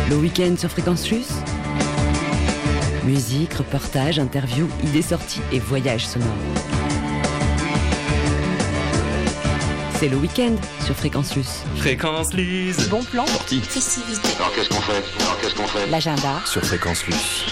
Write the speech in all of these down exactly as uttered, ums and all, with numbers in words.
Le week-end sur Fréquence Plus. Musique, reportages, interviews, idées sorties et voyages sonores. C'est le week-end sur Fréquence Plus. Fréquence Lise. Bon plan. Sortie. Festivité. Alors qu'est-ce qu'on fait Alors qu'est-ce qu'on fait L'agenda. Sur Fréquence Plus.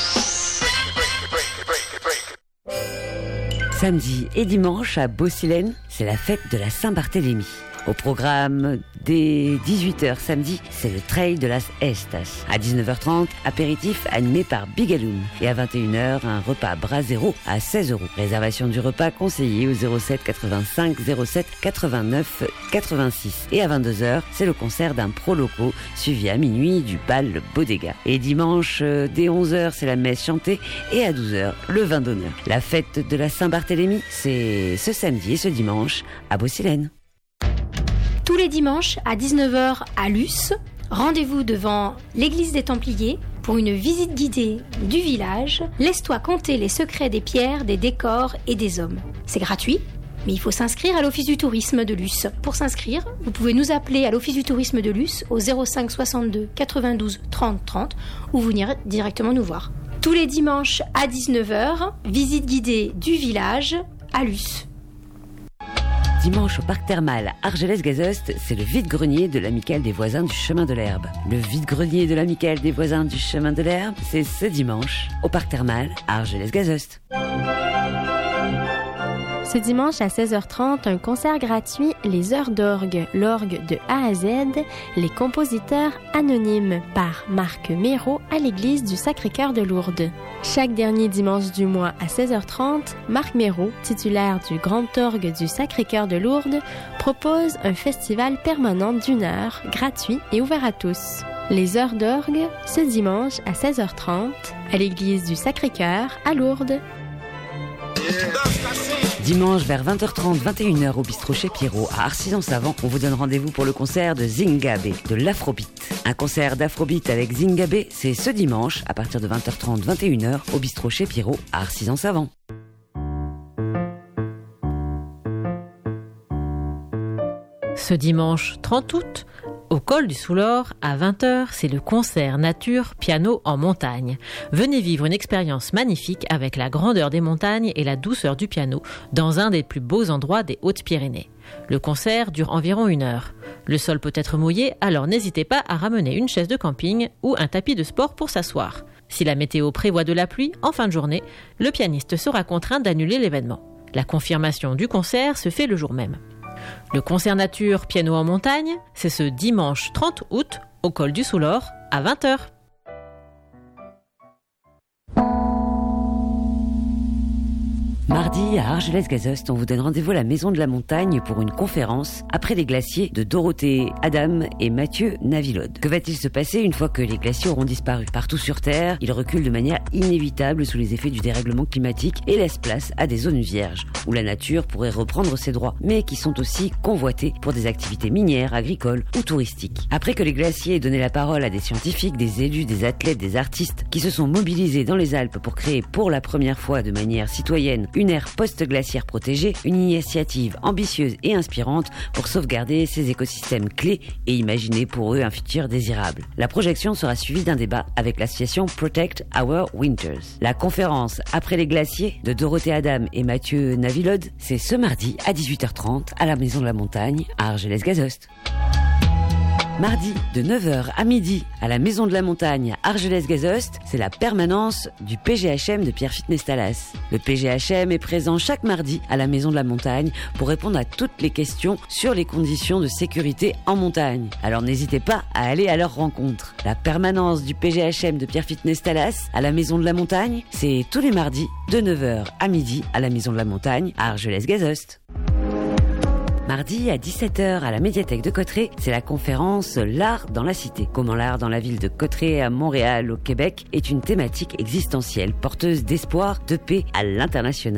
Samedi et dimanche à Beausilène, c'est la fête de la Saint-Barthélemy. Au programme, dès dix-huit heures samedi, c'est le Trail de las Estas. À dix-neuf heures trente, apéritif animé par Bigaloon. Et à vingt et une heures, un repas Brasero à seize euros. Réservation du repas conseillé au zéro sept quatre-vingt-cinq zéro sept quatre-vingt-neuf quatre-vingt-six. Et à vingt-deux heures, c'est le concert d'un pro loco, suivi à minuit du bal Bodega. Et dimanche, dès onze heures, c'est la messe chantée. Et à douze heures, le vin d'honneur. La fête de la Saint-Barthélemy, c'est ce samedi et ce dimanche à Beausilène. Tous les dimanches à dix-neuf heures à Luce, rendez-vous devant l'église des Templiers pour une visite guidée du village. Laisse-toi compter les secrets des pierres, des décors et des hommes. C'est gratuit, mais il faut s'inscrire à l'Office du tourisme de Luce. Pour s'inscrire, vous pouvez nous appeler à l'Office du tourisme de Luce au zéro cinq soixante-deux quatre-vingt-douze trente trente ou venir directement nous voir. Tous les dimanches à dix-neuf heures, visite guidée du village à Luce. Dimanche au parc thermal Argelès-Gazost, c'est le vide-grenier de l'Amicale des voisins du chemin de l'herbe. Le vide-grenier de l'Amicale des voisins du chemin de l'herbe, c'est ce dimanche au parc thermal Argelès-Gazost. Ce dimanche à seize heures trente, un concert gratuit, les heures d'orgue, l'orgue de A à Z, les compositeurs anonymes par Marc Méraud à l'église du Sacré-Cœur de Lourdes. Chaque dernier dimanche du mois à seize heures trente, Marc Méraud, titulaire du Grand Orgue du Sacré-Cœur de Lourdes, propose un festival permanent d'une heure, gratuit et ouvert à tous. Les heures d'orgue, ce dimanche à seize heures trente, à l'église du Sacré-Cœur à Lourdes. Dimanche vers vingt heures trente, vingt et une heures au bistrot chez Pierrot à Arcis-en-Savant, on vous donne rendez-vous pour le concert de Zingabé, de l'Afrobeat. Un concert d'Afrobeat avec Zingabé, c'est ce dimanche à partir de vingt heures trente, vingt et une heures au bistrot chez Pierrot à Arcis-en-Savant. Ce dimanche trente août, au col du Soulor, à vingt heures, c'est le concert nature piano en montagne. Venez vivre une expérience magnifique avec la grandeur des montagnes et la douceur du piano dans un des plus beaux endroits des Hautes-Pyrénées. Le concert dure environ une heure. Le sol peut être mouillé, alors n'hésitez pas à ramener une chaise de camping ou un tapis de sport pour s'asseoir. Si la météo prévoit de la pluie, en fin de journée, le pianiste sera contraint d'annuler l'événement. La confirmation du concert se fait le jour même. Le concert nature piano en montagne, c'est ce dimanche trente août au col du Soulor à vingt heures. Mardi, à Argelès-Gazost, on vous donne rendez-vous à la Maison de la Montagne pour une conférence après les glaciers de Dorothée Adam et Mathieu Navilode. Que va-t-il se passer une fois que les glaciers auront disparu ? Partout sur Terre, ils reculent de manière inévitable sous les effets du dérèglement climatique et laissent place à des zones vierges, où la nature pourrait reprendre ses droits, mais qui sont aussi convoitées pour des activités minières, agricoles ou touristiques. Après que les glaciers aient donné la parole à des scientifiques, des élus, des athlètes, des artistes, qui se sont mobilisés dans les Alpes pour créer pour la première fois de manière citoyenne une aire post-glaciaire protégée, une initiative ambitieuse et inspirante pour sauvegarder ces écosystèmes clés et imaginer pour eux un futur désirable. La projection sera suivie d'un débat avec l'association Protect Our Winters. La conférence Après les glaciers de Dorothée Adam et Mathieu Navilode, c'est ce mardi à dix-huit heures trente à la Maison de la Montagne à Argelès-Gazost. Mardi, de neuf heures à midi, à la Maison de la Montagne à Argelès-Gazost, c'est la permanence du P G H M de Pierrefitte Nestalas. Le P G H M est présent chaque mardi à la Maison de la Montagne pour répondre à toutes les questions sur les conditions de sécurité en montagne. Alors n'hésitez pas à aller à leur rencontre. La permanence du P G H M de Pierrefitte Nestalas à la Maison de la Montagne, c'est tous les mardis, de neuf heures à midi, à la Maison de la Montagne à Argelès-Gazost. Mardi à dix-sept heures à la médiathèque de Cotterêts, c'est la conférence L'art dans la cité. Comment l'art dans la ville de Cotterêts à Montréal, au Québec, est une thématique existentielle, porteuse d'espoir, de paix à l'international.